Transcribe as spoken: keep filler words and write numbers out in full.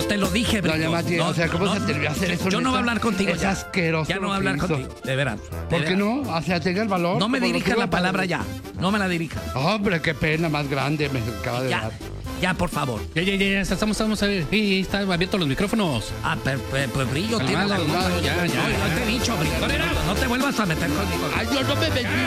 te lo dije, Brillo. Doña Mati, No, o sea, ¿cómo no, se atrevió a hacer eso? Yo no voy a hablar contigo Es ya. asqueroso. Ya no voy a lo hablar que hizo. contigo, de veras. de ¿Por qué veras. no? O sea, tenga el valor. No me como lo dirijas tuvo la palabra padre. ya. No me la dirijas. Hombre, qué pena más grande me acaba de Ya, dar. ya, por favor. Ya, ya, ya, ya, estamos, estamos, a ver. Sí, están abiertos los micrófonos. Ah, pero, pero, pero, Brillo, Calmado, tienes la calmado, ya, ya, No, ya. no te he dicho, Brillo. No te vuelvas a meter conmigo. Ay, yo no me metí.